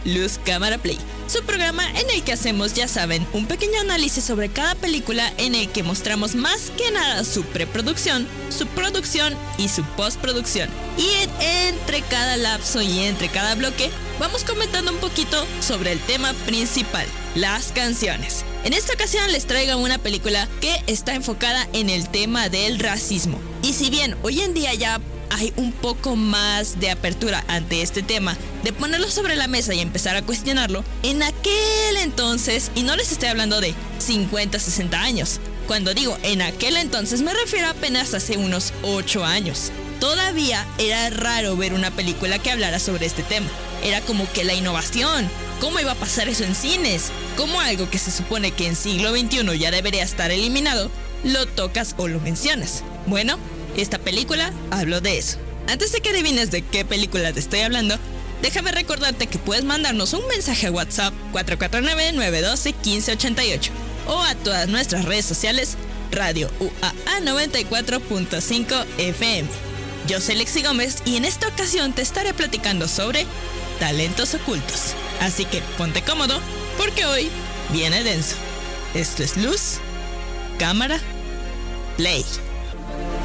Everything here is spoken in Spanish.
Luz Cámara Play, su programa en el que hacemos, ya saben, un pequeño análisis sobre cada película, en el que mostramos más que nada su preproducción, su producción y su postproducción. Y entre cada lapso y entre cada bloque vamos comentando un poquito sobre el tema principal, las canciones. En esta ocasión les traigo una película que está enfocada en el tema del racismo. Y si bien hoy en día ya hay un poco más de apertura ante este tema, de ponerlo sobre la mesa y empezar a cuestionarlo, en aquel entonces, y no les estoy hablando de 50, 60 años, cuando digo en aquel entonces me refiero apenas hace unos 8 años, todavía era raro ver una película que hablara sobre este tema. Era como que la innovación, ¿cómo iba a pasar eso en cines? ¿Cómo algo que se supone que en siglo XXI ya debería estar eliminado, lo tocas o lo mencionas? Bueno, esta película habló de eso. Antes de que adivines de qué película te estoy hablando, déjame recordarte que puedes mandarnos un mensaje a WhatsApp 449-912-1588 o a todas nuestras redes sociales, Radio UAA 94.5 FM. Yo soy Lexi Gómez y en esta ocasión te estaré platicando sobre talentos ocultos. Así que ponte cómodo porque hoy viene denso. Esto es Luz, Cámara, Play.